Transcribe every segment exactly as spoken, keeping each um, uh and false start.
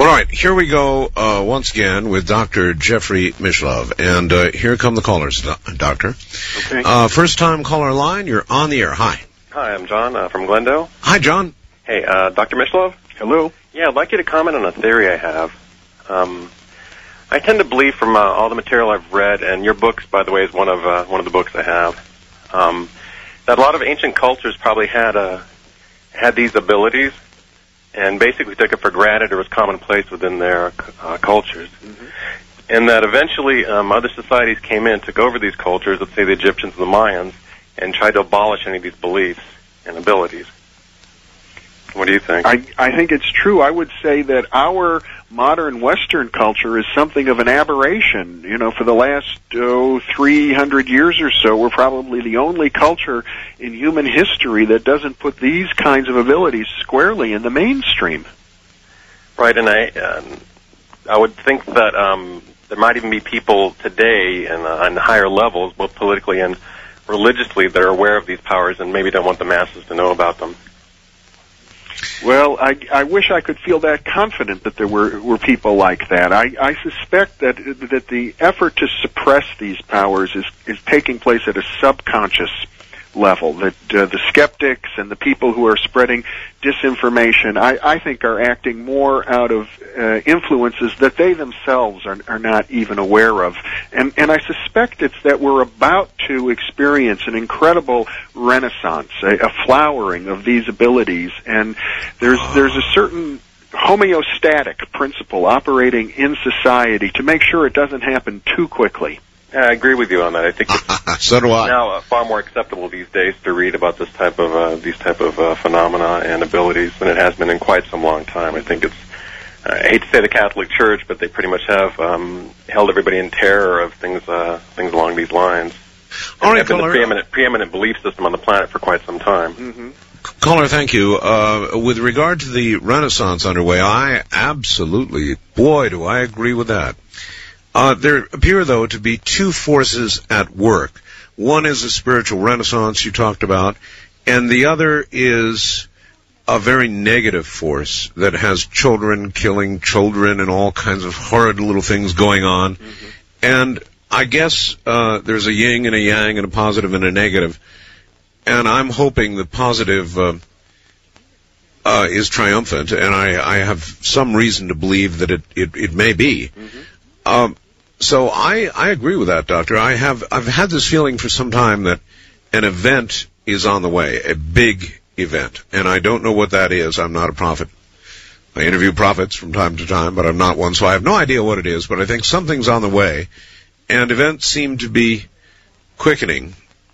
All right, here we go uh, once again with Doctor Jeffrey Mishlove. And uh, here come the callers, do- Doctor. Okay. Uh, first-time caller line, you're on the air. Hi. Hi, I'm John uh, from Glendale. Hi, John. Hey, uh, Doctor Mishlove? Hello. Yeah, I'd like you to comment on a theory I have. Um, I tend to believe from uh, all the material I've read, and your books, by the way, is one of uh, one of the books I have, um, that a lot of ancient cultures probably had uh, had these abilities, and basically took it for granted or was commonplace within their uh, cultures. Mm-hmm. And that eventually um, other societies came in, took over these cultures, let's say the Egyptians and the Mayans, and tried to abolish any of these beliefs and abilities. What do you think? I, I think it's true. I would say that our modern Western culture is something of an aberration. You know, for the last oh, three hundred years or so, we're probably the only culture in human history that doesn't put these kinds of abilities squarely in the mainstream. Right, and I, um, I would think that um, there might even be people today and uh, on higher levels, both politically and religiously, that are aware of these powers and maybe don't want the masses to know about them. Well, I, I wish I could feel that confident that there were, were people like that. I, I suspect that that the effort to suppress these powers is, is taking place at a subconscious level, that uh, the skeptics and the people who are spreading disinformation, I, I think, are acting more out of uh, influences that they themselves are, are not even aware of. And, and I suspect it's that we're about to experience an incredible renaissance, a, a flowering of these abilities, and there's there's a certain homeostatic principle operating in society to make sure it doesn't happen too quickly. Yeah, I agree with you on that. I think it's so do I. now uh, far more acceptable these days to read about this type of uh, these type of uh, phenomena and abilities than it has been in quite some long time. I think it's uh, I hate to say the Catholic Church, but they pretty much have um, held everybody in terror of things uh, things along these lines. All right, they've been the caller. preeminent preeminent belief system on the planet for quite some time. Mm-hmm. Caller, thank you. Uh, with regard to the Renaissance underway, I absolutely, boy, do I agree with that. Uh, there appear, though, to be two forces at work. One is a spiritual renaissance you talked about, and the other is a very negative force that has children killing children and all kinds of horrid little things going on. Mm-hmm. And I guess uh, there's a yin and a yang and a positive and a negative. And I'm hoping the positive uh, uh, is triumphant, and I, I have some reason to believe that it, it, it may be. Mm-hmm. Um, so I, I agree with that, Doctor. I have I've had this feeling for some time that an event is on the way, a big event, and I don't know what that is. I'm not a prophet. I interview prophets from time to time, but I'm not one, so I have no idea what it is, but I think something's on the way, and events seem to be quickening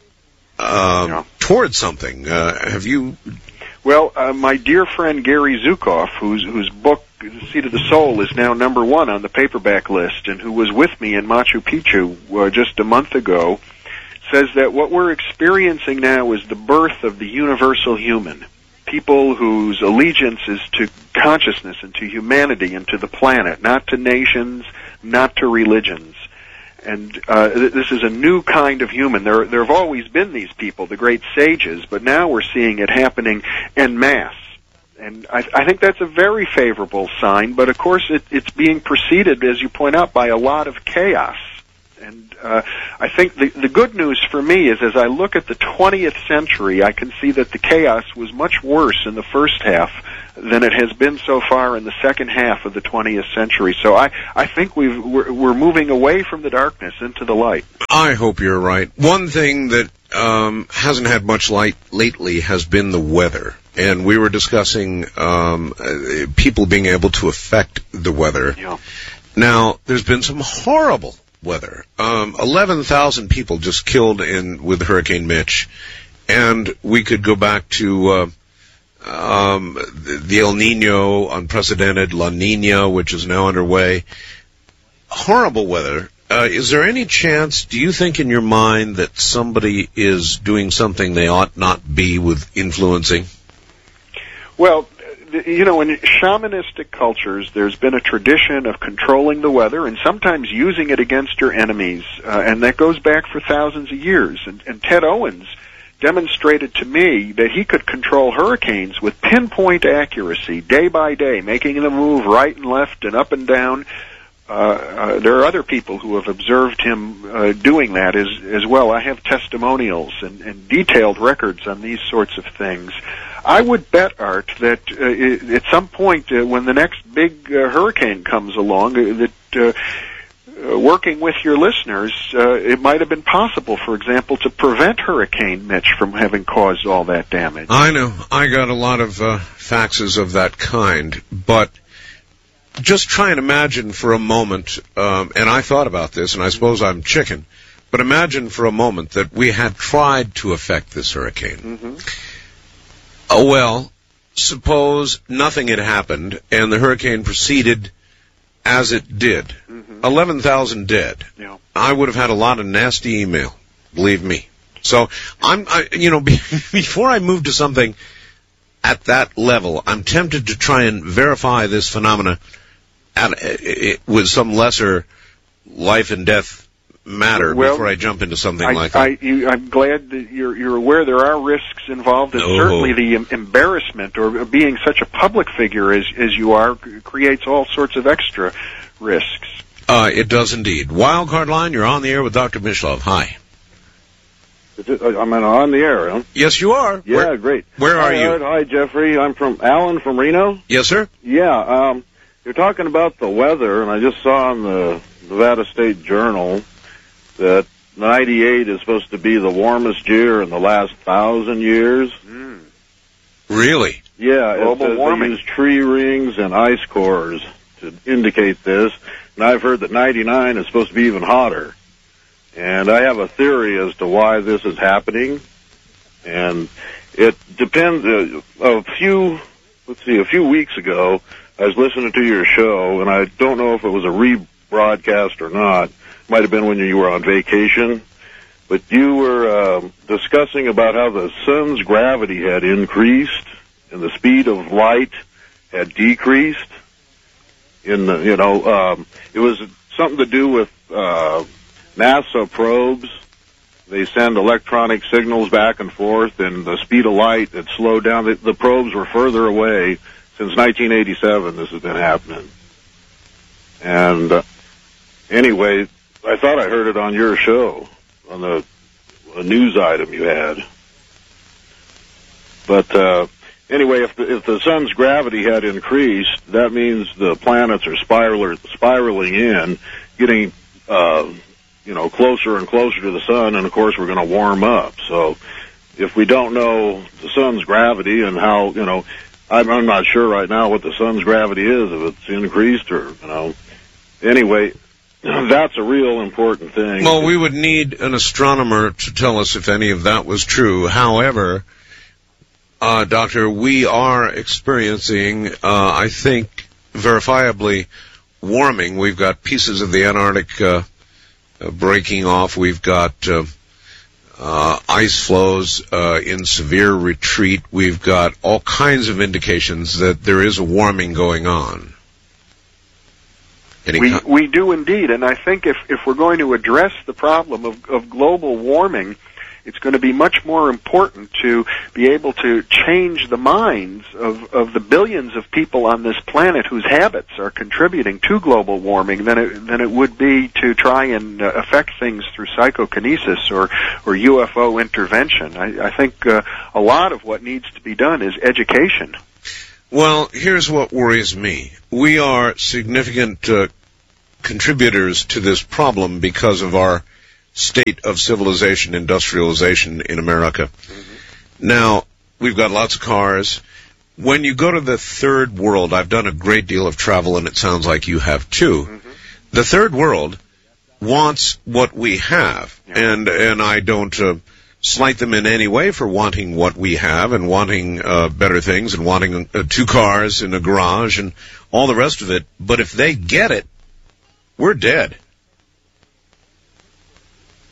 uh, yeah. towards something. Uh, have you... Well, uh, my dear friend Gary Zukav, whose whose book The Seat of the Soul is now number one on the paperback list, and who was with me in Machu Picchu uh, just a month ago, says that what we're experiencing now is the birth of the universal human. People whose allegiance is to consciousness and to humanity and to the planet, not to nations, not to religions. And uh, th- this is a new kind of human. There, there have always been these people, the great sages, but now we're seeing it happening en masse. And I, I think that's a very favorable sign, but of course it, it's being preceded, as you point out, by a lot of chaos. And uh, I think the, the good news for me is as I look at the twentieth century, I can see that the chaos was much worse in the first half than it has been so far in the second half of the twentieth century. So I, I think we've, we're, we're moving away from the darkness into the light. I hope you're right. One thing that um, hasn't had much light lately has been the weather. And we were discussing um, uh, people being able to affect the weather. Yeah. Now, there's been some horrible weather. Um, eleven thousand people just killed in with Hurricane Mitch. And we could go back to uh, um, the, the El Nino, unprecedented La Nina, which is now underway. Horrible weather. Uh, is there any chance, do you think in your mind, that somebody is doing something they ought not be with influencing? Well, you know, in shamanistic cultures, there's been a tradition of controlling the weather and sometimes using it against your enemies, uh, and that goes back for thousands of years. And, and Ted Owens demonstrated to me that he could control hurricanes with pinpoint accuracy, day by day, making them move right and left and up and down. Uh, uh, there are other people who have observed him uh, doing that as, as well. I have testimonials and, and detailed records on these sorts of things. I would bet, Art, that uh, it, at some point uh, when the next big uh, hurricane comes along, uh, that uh, uh, working with your listeners, uh, it might have been possible, for example, to prevent Hurricane Mitch from having caused all that damage. I know. I got a lot of uh, faxes of that kind, but just try and imagine for a moment, um, and I thought about this, and I suppose I'm chicken, but imagine for a moment that we had tried to affect this hurricane. Mm-hmm. Oh, well, suppose nothing had happened, and the hurricane proceeded as it did. Mm-hmm. eleven thousand dead. Yeah. I would have had a lot of nasty email, believe me. So, I'm, I, you know, before I move to something at that level, I'm tempted to try and verify this phenomena at, it, with some lesser life and death matter well, before I jump into something I, like I, that. you, I'm glad that you're, you're aware there are risks involved, and No. certainly the em- embarrassment or being such a public figure as, as you are creates all sorts of extra risks. Uh, it does indeed. Wildcard Line, you're on the air with Doctor Mishlove. Hi. I'm on the air, huh? Yes, you are. Yeah, where, great. Where are Hi, you? Art. Hi, Jeffrey. I'm from Alan from Reno. Yes, sir. Yeah, um, you're talking about the weather, and I just saw in the Nevada State Journal that ninety-eight is supposed to be the warmest year in the last thousand years. Mm. Really? Yeah, Global it says warming. they use tree rings and ice cores to indicate this, and I've heard that ninety-nine is supposed to be even hotter. And I have a theory as to why this is happening, and it depends. Uh, a few, let's see, a few weeks ago, I was listening to your show, and I don't know if it was a rebroadcast or not. It might have been when you were on vacation, but you were uh, discussing about how the sun's gravity had increased and the speed of light had decreased. In the, you know, um, it was something to do with uh, NASA probes. They send electronic signals back and forth, and the speed of light had slowed down. The, the probes were further away since nineteen eighty-seven. This has been happening. And uh, anyway, I thought I heard it on your show, on the a news item you had. But uh, anyway, if the, if the sun's gravity had increased, that means the planets are spiral, spiraling in, getting uh, you know, closer and closer to the sun, and of course we're going to warm up. So if we don't know the sun's gravity and how, you know, I'm, I'm not sure right now what the sun's gravity is, if it's increased or, you know. Anyway, that's a real important thing. Well, we would need an astronomer to tell us if any of that was true. However, uh, Doctor, we are experiencing, uh, I think, verifiably warming. We've got pieces of the Antarctic uh, uh, breaking off. We've got uh, uh, ice flows uh, in severe retreat. We've got all kinds of indications that there is a warming going on. Any We co- we do indeed, and I think if if we're going to address the problem of, of global warming, it's going to be much more important to be able to change the minds of, of the billions of people on this planet whose habits are contributing to global warming than it, than it would be to try and uh, affect things through psychokinesis or, or U F O intervention. I, I think uh, a lot of what needs to be done is education. Well, here's what worries me. We are significant uh, contributors to this problem because of our state of civilization, industrialization in America. Mm-hmm. Now, we've got lots of cars. When you go to the third world, I've done a great deal of travel, and it sounds like you have too. Mm-hmm. The third world wants what we have, yeah. and and I don't uh, slight them in any way for wanting what we have and wanting uh, better things and wanting uh, two cars in a garage and all the rest of it. But if they get it, we're dead.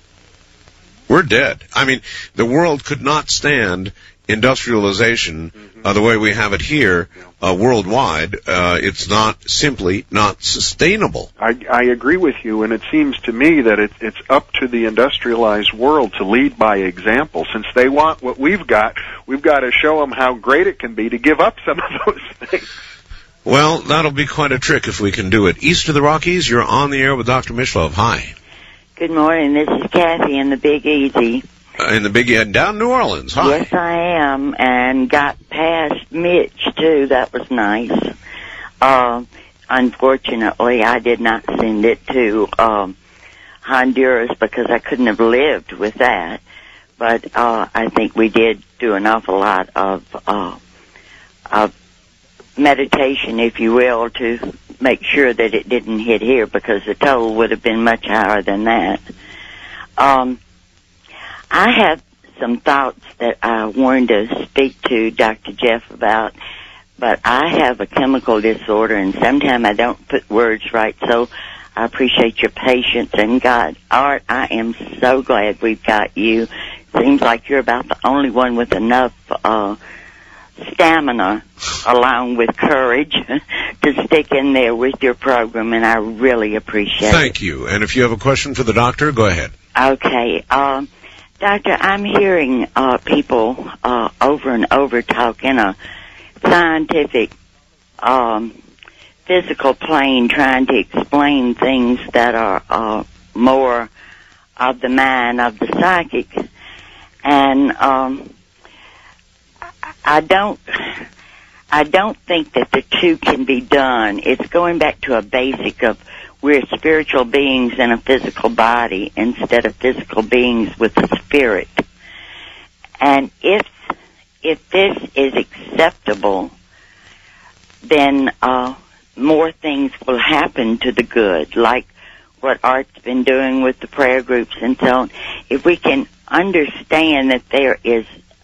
We're dead. I mean, the world could not stand industrialization uh, the way we have it here uh, worldwide, uh, it's not simply not sustainable. I, I agree with you, and it seems to me that it, it's up to the industrialized world to lead by example. Since they want what we've got, we've got to show them how great it can be to give up some of those things. Well, that'll be quite a trick if we can do it. East of the Rockies, you're on the air with Doctor Mishlove. Hi. Good morning. This is Kathy in the Big Easy. Uh, in the Big End, down New Orleans. Hi. Yes, I am, and got past Mitch, too. That was nice. Uh, unfortunately, I did not send it to um, Honduras because I couldn't have lived with that. But uh, I think we did do an awful lot of, uh, of meditation, if you will, to make sure that it didn't hit here, because the toll would have been much higher than that. Um, I have some thoughts that I wanted to speak to Doctor Jeff about, but I have a chemical disorder, and sometimes I don't put words right, so I appreciate your patience. And God, Art, I am so glad we've got you. Seems like you're about the only one with enough uh stamina along with courage to stick in there with your program, and I really appreciate Thank it. you. And if you have a question for the doctor, go ahead. Okay. Um, Doctor, I'm hearing uh, people uh, over and over talk in a scientific, um, physical plane, trying to explain things that are uh, more of the mind, of the psychic. And um I don't, I don't think that the two can be done. It's going back to a basic of we're spiritual beings in a physical body instead of physical beings with a spirit. And if, if this is acceptable, then, uh, more things will happen to the good, like what Art's been doing with the prayer groups and so on. If we can understand that there is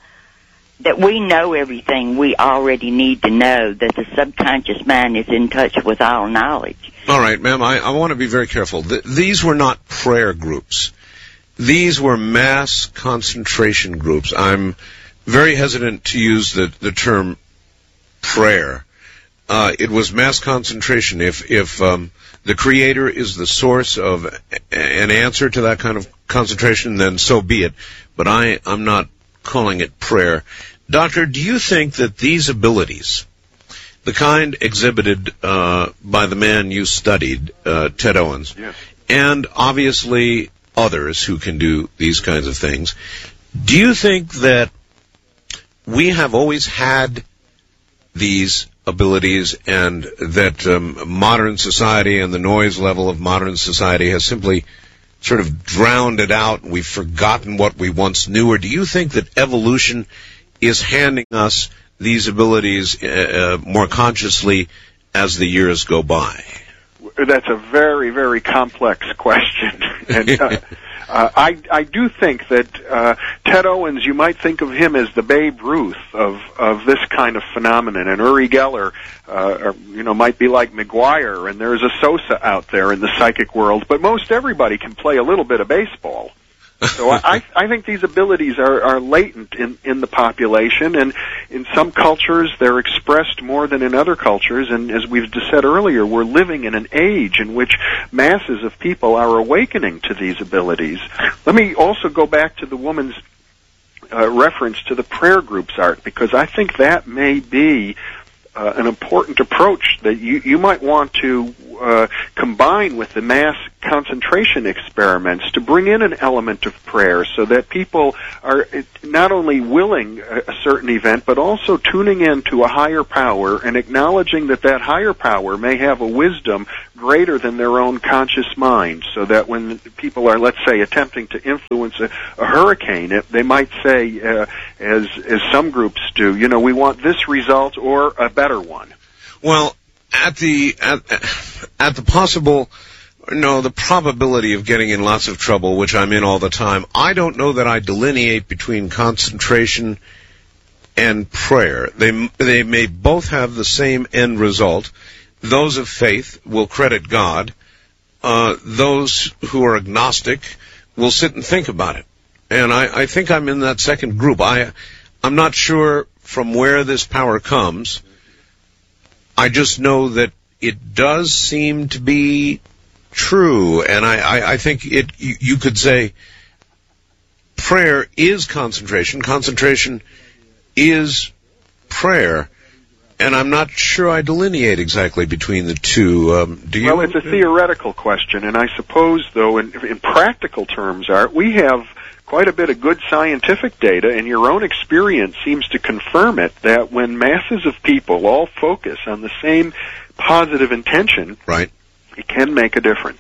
that we know everything we already need to know, that the subconscious mind is in touch with all knowledge. All right, ma'am, I, I want to be very careful. Th- these were not prayer groups. These were mass concentration groups. I'm very hesitant to use the, the term prayer. Uh, it was mass concentration. If, if um, the Creator is the source of a- an answer to that kind of concentration, then so be it. But I, I'm not calling it prayer. Doctor, do you think that these abilities, the kind exhibited uh, by the man you studied, uh, Ted Owens, yes, and obviously others who can do these kinds of things, do you think that we have always had these abilities and that um, modern society and the noise level of modern society has simply sort of drowned it out and we've forgotten what we once knew? Or do you think that evolution is handing us these abilities uh, more consciously as the years go by? That's a very, very complex question. And uh, uh, I, I do think that uh, Ted Owens, you might think of him as the Babe Ruth of, of this kind of phenomenon, and Uri Geller, uh, or, you know, might be like McGuire, and there's a Sosa out there in the psychic world, but most everybody can play a little bit of baseball. So I, I think these abilities are, are latent in, in the population, and in some cultures they're expressed more than in other cultures, and as we've just said earlier, we're living in an age in which masses of people are awakening to these abilities. Let me also go back to the woman's uh, reference to the prayer groups, Art, because I think that may be uh, an important approach that you, you might want to uh, combine with the mass concentration experiments to bring in an element of prayer so that people are not only willing a certain event, but also tuning in to a higher power and acknowledging that that higher power may have a wisdom greater than their own conscious mind, so that when people are, let's say, attempting to influence a, a hurricane, it, they might say, uh, as, as some groups do, you know, we want this result or a better one. Well, at the at, at the possible, no, the probability of getting in lots of trouble, which I'm in all the time, I don't know that I delineate between concentration and prayer. They they may both have the same end result. Those of faith will credit God. Uh, those who are agnostic will sit and think about it. And I, I think I'm in that second group. I, I'm not sure from where this power comes. I just know that it does seem to be true, and I, I, I think it. You, you could say prayer is concentration. Concentration is prayer. And I'm not sure I delineate exactly between the two. Um, do you? Well, it's a theoretical question, and I suppose, though, in, in practical terms, Art, we have quite a bit of good scientific data, and your own experience seems to confirm it, that when masses of people all focus on the same positive intention, right, it can make a difference.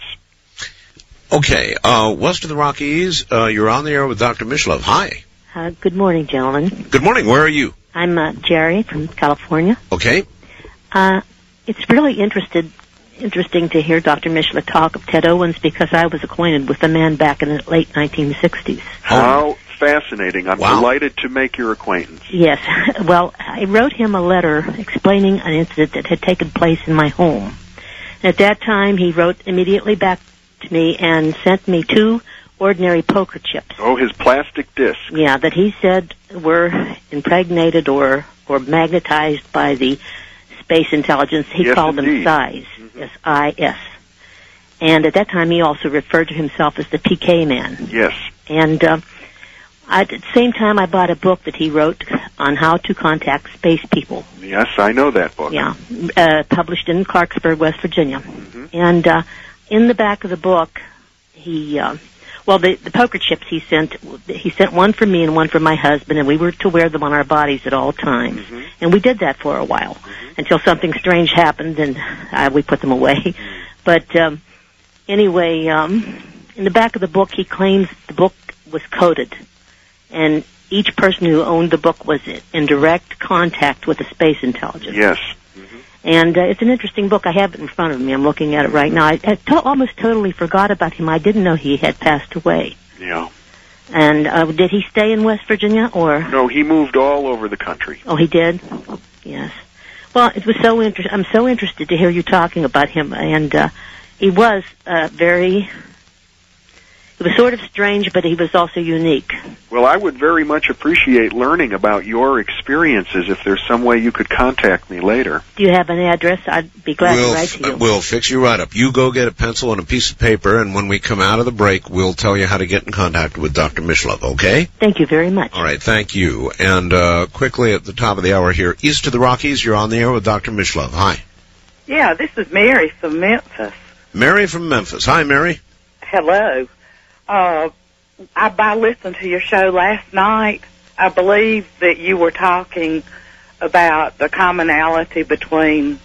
Okay, uh, west of the Rockies, uh, you're on the air with Doctor Mishlove. Hi. Uh, good morning, gentlemen. Good morning. Where are you? I'm uh, Jerry from California. Okay. Uh, it's really interested, interesting to hear Doctor Mishlove talk of Ted Owens, because I was acquainted with the man back in the late nineteen sixties. How fascinating. I'm Wow. delighted to make your acquaintance. Yes. Well, I wrote him a letter explaining an incident that had taken place in my home. And at that time, he wrote immediately back to me and sent me two ordinary poker chips. Oh, his plastic disc. Yeah, that he said were impregnated or, or magnetized by the space intelligence. He Yes, called indeed. them S I S, Mhm. S I S. And at that time, he also referred to himself as the P K man. Yes. And uh, at the same time, I bought a book that he wrote on how to contact space people. Yes, I know that book. Yeah, uh, published in Clarksburg, West Virginia. Mhm. And uh, in the back of the book, he... Uh, Well, the, the poker chips he sent, he sent one for me and one for my husband, and we were to wear them on our bodies at all times. Mm-hmm. And we did that for a while, mm-hmm. until something strange happened, and uh, we put them away. Mm-hmm. But um, anyway, um, in the back of the book, he claims the book was coded, and each person who owned the book was in direct contact with the space intelligence. Yes. And uh, it's an interesting book. I have it in front of me. I'm looking at it right now. I, I to- almost totally forgot about him. I didn't know he had passed away. Yeah. And uh, did he stay in West Virginia, or? No, he moved all over the country. Oh, he did? Yes. Well, it was so inter- I'm so interested to hear you talking about him. And uh, he was uh, very... It was sort of strange, but he was also unique. Well, I would very much appreciate learning about your experiences if there's some way you could contact me later. Do you have an address? I'd be glad We'll, to write to you. we'll fix you right up. You go get a pencil and a piece of paper, and when we come out of the break, we'll tell you how to get in contact with Doctor Mishlove, okay? Thank you very much. All right, thank you. And uh, quickly at the top of the hour here, east of the Rockies, you're on the air with Doctor Mishlove. Hi. Yeah, this is Mary from Memphis. Mary from Memphis. Hi, Mary. Hello. Uh, I, I listened to your show last night. I believe that you were talking about the commonality between,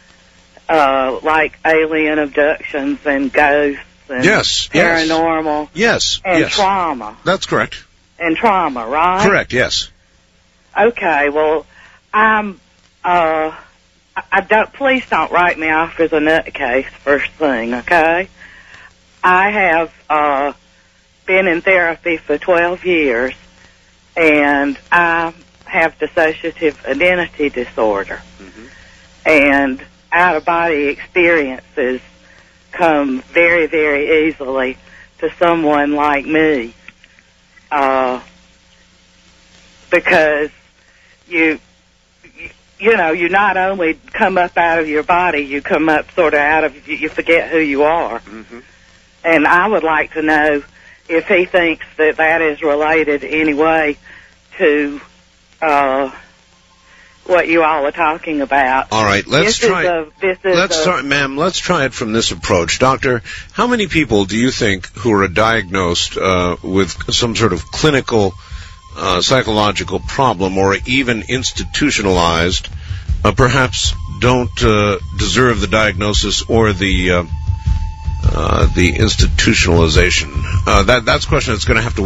uh, like alien abductions and ghosts and Yes, yes. paranormal Yes, and yes. trauma. That's correct. And trauma, right? Correct, yes. Okay, well, I'm, uh, I, I don't, please don't write me off as a nutcase first thing, okay? I have, uh, been in therapy for twelve years, and I have dissociative identity disorder. Mm-hmm. And out-of-body experiences come very, very easily to someone like me, uh, because you, you, you know, you not only come up out of your body, you come up sort of out of, you forget who you are. Mm-hmm. And I would like to know if he thinks that that is related anyway to uh, what you all are talking about. All right, let's this try. Is a, this is let's a, try, ma'am. Let's try it from this approach, Doctor. How many people do you think who are diagnosed uh, with some sort of clinical uh, psychological problem, or even institutionalized, uh, perhaps don't uh, deserve the diagnosis or the uh, uh, the institutionalization? Uh, that that's a question that's going to have to